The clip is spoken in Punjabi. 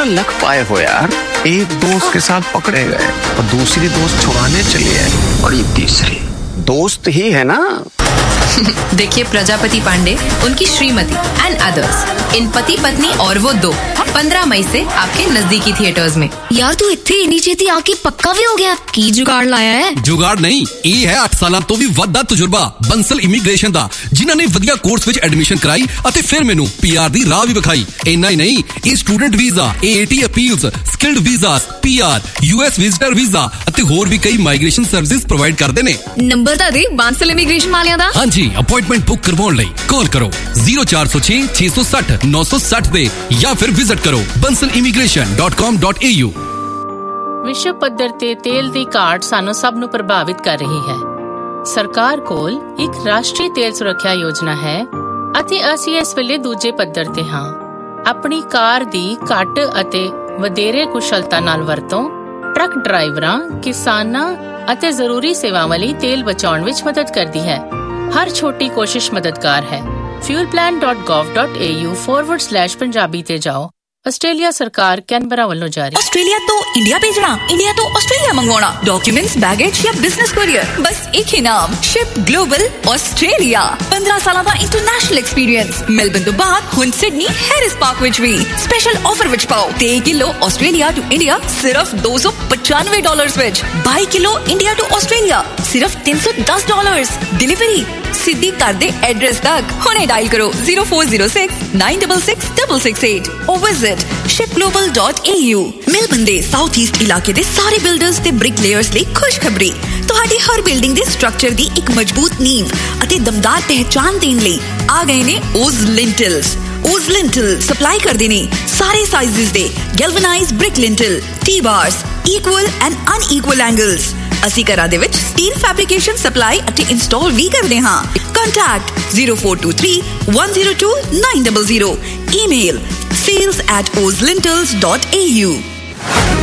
लख पाए हो यार। एक दोस्त के साथ पकड़े गए और दूसरी दोस्त छुड़ाने चली है और ये तीसरी दोस्त ही है ना। देखिए प्रजापति पांडे, उनकी श्रीमती एंड अदर्स, इन पति पत्नी और वो दो 15 मई से आपके नजदीकी थिएटर्स में। यार तू इत्थे इन्नी छेती आके पक्का भी हो गया, की जुगाड़ लाया है? जुगाड़ नहीं, ਇਹ ਹੈ 8 ਸਾਲਾਂ ਤੋਂ ਵੀ ਵੱਧ ਦਾ ਤਜਰਬਾ ਬੰਸਲ ਇਮੀਗ੍ਰੇਸ਼ਨ ਦਾ, ਜਿਨ੍ਹਾਂ ਨੇ ਵਧੀਆ ਕੋਰਸ ਵਿੱਚ ਐਡਮਿਸ਼ਨ ਕਰਾਈ ਅਤੇ ਫਿਰ ਮੈਨੂੰ ਪੀਆਰ ਦੀ ਰਾਹ ਵੀ ਵਿਖਾਈ। ਇੰਨਾ ਹੀ ਨਹੀਂ, ਇਹ student visa, AAT appeals, skilled visas, PR, US visitor visa ਅਤੇ ਹੋਰ ਵੀ ਕਈ ਮਾਈਗ੍ਰੇਸ਼ਨ ਸਰਵਿਸਿਜ਼ ਪ੍ਰੋਵਾਈਡ ਕਰਦੇ ਨੇ। ਨੰਬਰ ਤਾਂ ਦੇ ਬਾਂਸਲ ਇਮੀਗ੍ਰੇਸ਼ਨ ਵਾਲਿਆਂ ਦਾ। ਹਾਂਜੀ, ਅਪਾਇੰਟਮੈਂਟ ਬੁੱਕ ਕਰਵਾਉਣ ਲਈ ਕਾਲ ਕਰੋ 0406 660 960 ਤੇ ਜਾਂ ਫਿਰ ਵਿਜ਼ਿਟ ਕਰੋ bansalimigration.com.au। ਵਿਸ਼ਵ ਪੱਧਰ ਤੇ ਤੇਲ ਦੀ ਘਾਟ ਸਾਨੂੰ ਸਭ ਨੂੰ ਪ੍ਰਭਾਵਿਤ ਕਰ ਰਹੀ ਹੈ। ਸਰਕਾਰ ਕੋਲ ਇੱਕ ਰਾਸ਼ਟਰੀ ਤੇਲ ਸੁਰੱਖਿਆ ਯੋਜਨਾ ਹੈ ਅਤੇ ਅਸੀਂ ਇਸ ਵੇਲੇ ਦੂਜੇ ਪੱਧਰ ਤੇ ਹਾਂ। ਆਪਣੀ ਕਾਰ ਦੀ ਘੱਟ ਅਤੇ ਵਧੇਰੇ ਕੁਸ਼ਲਤਾ ਨਾਲ ਵਰਤੋਂ ਟਰੱਕ ਡਰਾਈਵਰਾਂ, ਕਿਸਾਨਾਂ ਅਤੇ ਜ਼ਰੂਰੀ ਸੇਵਾਵਾਂ ਲਈ ਤੇਲ ਬਚਾਉਣ ਵਿੱਚ ਮਦਦ ਕਰਦੀ ਹੈ। ਹਰ ਛੋਟੀ ਕੋਸ਼ਿਸ਼ ਮਦਦਗਾਰ ਹੈ। fuelplan.gov.au/ਪੰਜਾਬੀ ਤੇ ਜਾਓ। ਆਸਟ੍ਰੇਲੀਆ ਸਰਕਾਰ ਕੈਨਬਰਾ ਵੱਲੋਂ ਜਾਰੀ। ਆਸਟ੍ਰੇਲੀਆ ਤੋਂ ਇੰਡੀਆ ਭੇਜਣਾ, ਇੰਡੀਆ ਤੋਂ ਆਸਟ੍ਰੇਲੀਆ ਮੰਗਵਾਉਣਾ, ਡਾਕੂਮੈਂਟਸ, ਬੈਗੇਜ ਜਾਂ ਬਿਜ਼ਨਸ ਕੋਰੀਅਰ, ਬਸ ਇੱਕ ਹੀ ਨਾਮ, ਸ਼ਿਪ ਗਲੋਬਲ ਆਸਟ੍ਰੇਲੀਆ। 15 ਸਾਲਾਂ ਦਾ ਇੰਟਰਨੈਸ਼ਨਲ ਐਕਸਪੀਰੀਅੰਸ। ਮੈਲਬਨ ਤੋਂ ਬਾਅਦ ਹੁਣ ਸਿਡਨੀ ਹੈਰਿਸ ਪਾਰਕ ਵਿੱਚ ਵੀ ਸਪੈਸ਼ਲ ਆਫਰ ਵਿੱਚ ਪਾਓ। 3 ਕਿਲੋ ਆਸਟ੍ਰੇਲੀਆ ਟੂ ਇੰਡੀਆ ਸਿਰਫ $295 ਵਿੱਚ। 22 ਕਿਲੋ ਇੰਡੀਆ ਟੂ ਆਸਟ੍ਰੇਲੀਆ ਸਿਰਫ $310। ਡਿਲੀਵਰੀ ਸਿੱਧੀ ਘਰ ਦੇ ਐਡਰੈਸ ਤੱਕ। ਹੁਣੇ ਡਾਇਲ ਕਰੋ 0406 966 668 or visit shipglobal.au। ਮੈਲਬਨ ਦੇ ਸਾਊਥ ਈਸਟ ਇਲਾਕੇ ਦੇ ਸਾਰੇ ਬਿਲਡਰਸ ਤੇ ਬ੍ਰਿਕ ਲੇਅਰਸ ਲਈ ਖੁਸ਼ਖਬਰੀ। ਤੁਹਾਡੀ ਹਰ ਬਿਲਡਿੰਗ ਦੇ ਸਟਰਕਚਰ ਦੀ ਇੱਕ ਮਜ਼ਬੂਤ ਨੀਂਵ ਅਤੇ ਦਮਦਾਰ ਪਹਿਚਾਨ ਦੇਣ ਲਈ ਆ ਗਏ ਨੇ OZ Lintels। OZ Lintel supply ਕਰਦੇ ਨੇ ਸਾਰੇ ਸਾਈਜ਼ਸ ਦੇ ਗੈਲਵਨਾਈਜ਼ਡ brick ਲਿੰਟਲ, T-bars, equal and unequal angles। ਅਸੀਂ ਘਰਾਂ ਦੇ ਵਿੱਚ ਸਟੀਲ ਫੈਬਰਿਕੇਸ਼ਨ ਸਪਲਾਈ ਅਤੇ ਇੰਸਟਾਲ ਵੀ ਕਰਦੇ ਹਾਂ। ਕੰਟੈਕਟ 0423 102 900। Email sales@ozlintels.au।